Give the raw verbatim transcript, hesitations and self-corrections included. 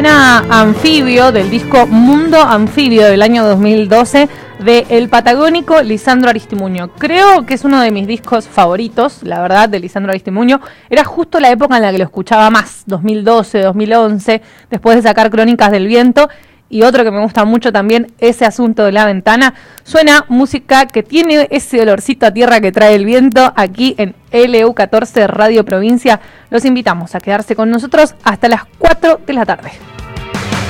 Suena Anfibio del disco Mundo Anfibio del año dos mil doce de el patagónico Lisandro Aristimuño. Creo que es uno de mis discos favoritos, la verdad, de Lisandro Aristimuño. Era justo la época en la que lo escuchaba más, dos mil doce, dos mil once, después de sacar Crónicas del Viento. Y otro que me gusta mucho también, Ese Asunto de la Ventana. Suena música que tiene ese olorcito a tierra que trae el viento aquí en L U catorce Radio Provincia. Los invitamos a quedarse con nosotros hasta las cuatro de la tarde.